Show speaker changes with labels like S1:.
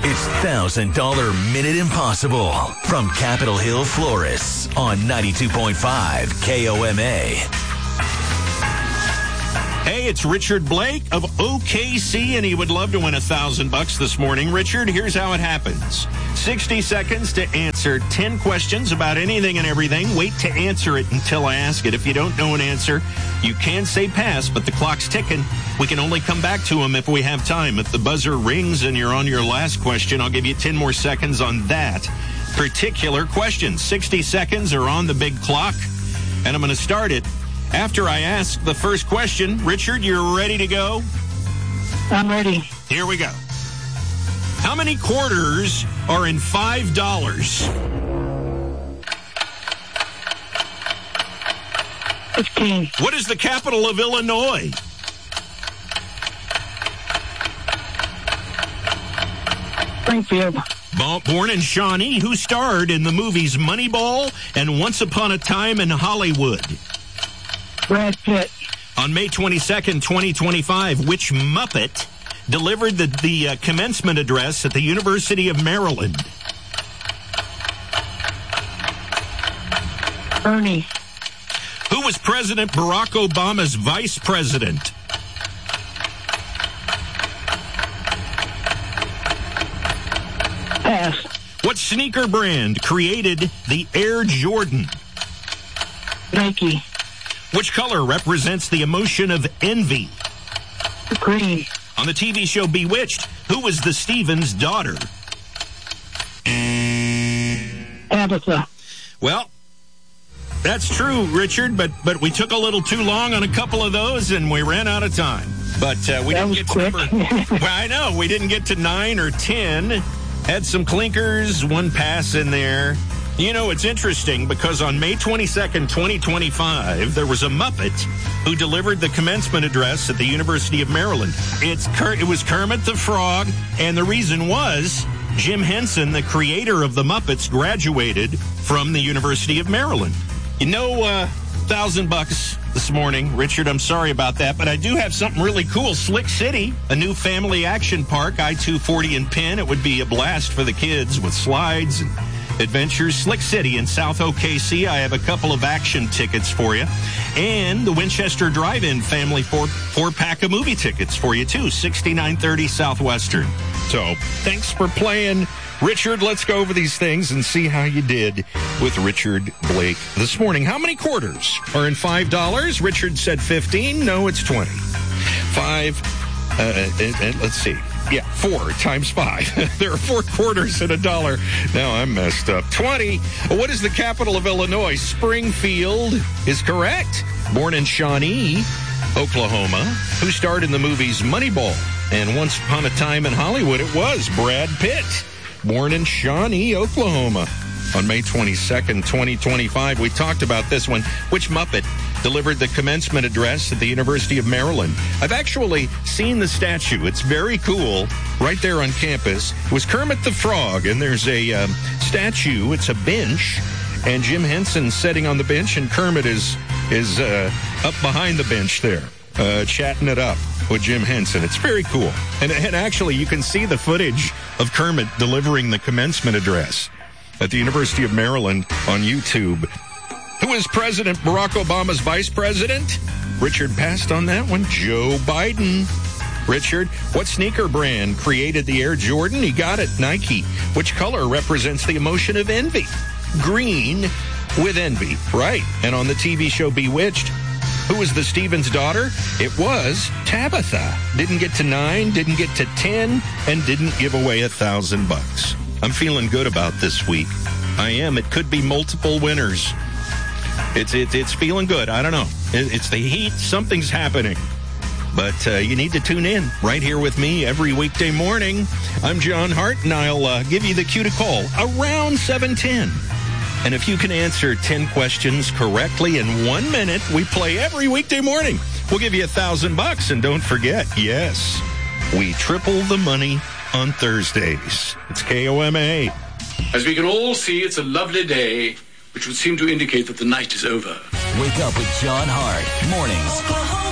S1: It's $1,000 Minute Impossible from Capitol Hill Florists on 92.5 KOMA.
S2: Hey, it's Richard Blake of OKC, and he would love to win $1,000 this morning. Richard, here's how it happens. 60 seconds to answer 10 questions about anything and everything. Wait to answer it until I ask it. If you don't know an answer, you can say pass, but the clock's ticking. We can only come back to them if we have time. If the buzzer rings and you're on your last question, I'll give you 10 more seconds on that particular question. 60 seconds are on the big clock, and I'm going to start it after I ask the first question. Richard, you're ready to go?
S3: I'm ready.
S2: Here we go. How many quarters are in $5?
S3: 15.
S2: What is the capital of Illinois?
S3: Springfield.
S2: Born in Shawnee, who starred in the movies Moneyball and Once Upon a Time in Hollywood?
S3: Brad Pitt.
S2: On May 22nd, 2025, which Muppet delivered the commencement address at the University of Maryland?
S3: Ernie.
S2: Who was President Barack Obama's vice president?
S3: Pass.
S2: What sneaker brand created the Air Jordan?
S3: Nike.
S2: Which color represents the emotion of envy?
S3: Green.
S2: On the TV show Bewitched, who was the Stevens' daughter?
S3: Abatha.
S2: Well, that's true, Richard, but we took a little too long on a couple of those, and we ran out of time. But we didn't get to number. Well, I know we didn't get to 9 or 10. Had some clinkers, one pass in there. You know, it's interesting because on May 22nd, 2025, there was a Muppet who delivered the commencement address at the University of Maryland. It was Kermit the Frog, and the reason was Jim Henson, the creator of the Muppets, graduated from the University of Maryland. You know, $1,000 this morning, Richard. I'm sorry about that, but I do have something really cool. Slick City, a new family action park, I-240 in Penn. It would be a blast for the kids with slides and adventures. Slick City in South OKC. I have a couple of action tickets for you. And the Winchester Drive-In family four-pack of movie tickets for you, too. 6930 Southwestern. So, thanks for playing. Richard, let's go over these things and see how you did with Richard Blake this morning. How many quarters are in $5? Richard said 15. No, it's 20. 5, let's see. Yeah, 4 times 5. There are 4 quarters in $1. Now I'm messed up. 20. What is the capital of Illinois? Springfield is correct. Born in Shawnee, Oklahoma, who starred in the movies Moneyball and Once Upon a Time in Hollywood. It was Brad Pitt. Born in Shawnee, Oklahoma. On May 22nd, 2025, we talked about this one. Which Muppet delivered the commencement address at the University of Maryland? I've actually seen the statue. It's very cool right there on campus. It was Kermit the Frog, and there's a statue. It's a bench, and Jim Henson's sitting on the bench, and Kermit is up behind the bench there, chatting it up with Jim Henson. It's very cool. And actually, you can see the footage of Kermit delivering the commencement address at the University of Maryland on YouTube. Who is President Barack Obama's vice president? Richard passed on that one. Joe Biden. Richard, what sneaker brand created the Air Jordan? He got it. Nike. Which color represents the emotion of envy? Green with envy. Right. And on the TV show Bewitched, who was the Stevens' daughter? It was Tabitha. Didn't get to 9, didn't get to 10, and didn't give away $1,000. I'm feeling good about this week. I am. It could be multiple winners. It's feeling good. I don't know. It's the heat. Something's happening. But you need to tune in right here with me every weekday morning. I'm John Hart, and I'll give you the cue to call around 7:10. And if you can answer 10 questions correctly in 1 minute, we play every weekday morning. We'll give you $1,000. And don't forget, yes, we triple the money on Thursdays. It's KOMA.
S4: As we can all see, it's a lovely day, which would seem to indicate that the night is over.
S1: Wake up with John Hart. Mornings